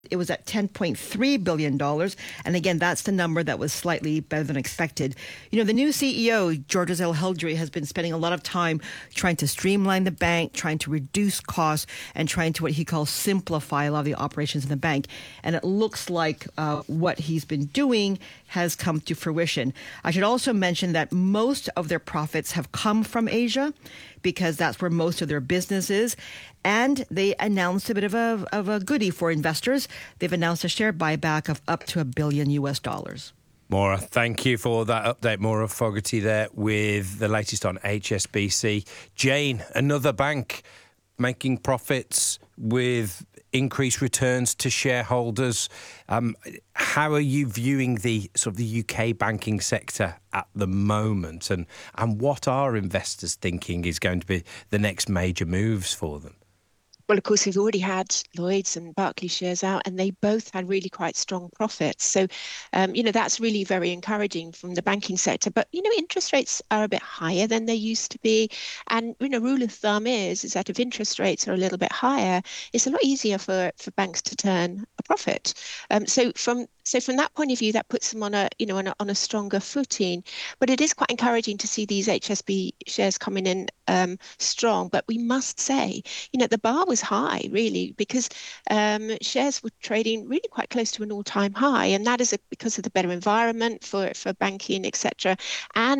It was at $10.3 billion. And again, that's the number that was slightly better than expected. The new CEO, Georges El-Heljdari, has been spending a lot of time trying to streamline the bank, trying to reduce costs, and trying to what he calls simplify a lot of the operations in the bank. And it looks like what he's been doing has come to fruition. I should also mention that most of their profits have come from Asia because that's where most of their business is. And they announced a bit of a goodie for investors. They've announced a share buyback of up to $1 billion US. Maura, thank you for that update. Maura Fogarty there with the latest on HSBC. Jane, another bank making profits with increased returns to shareholders. How are you viewing the UK banking sector at the moment, and what are investors thinking is going to be the next major moves for them? Well, of course, we've already had Lloyds and Barclays shares out, and they both had really quite strong profits. So, that's really very encouraging from the banking sector. But, interest rates are a bit higher than they used to be. And, rule of thumb is that if interest rates are a little bit higher, it's a lot easier for banks to turn a profit. So from that point of view, that puts them on a stronger footing. But it is quite encouraging to see these HSB shares coming in strong. But we must say, the bar was high, really, because shares were trading really quite close to an all-time high. And that is because of the better environment for banking, etc. And